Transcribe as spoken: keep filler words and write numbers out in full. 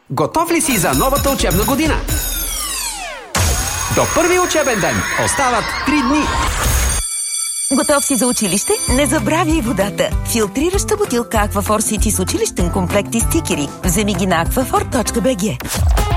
Готов ли си за новата учебна година? До първи учебен ден остават три дни. Готов си за училище? Не забравяй водата. Филтрираща бутилка Аквафор Сити с училищен комплект и стикери. Вземи ги на аквафор точка би джи.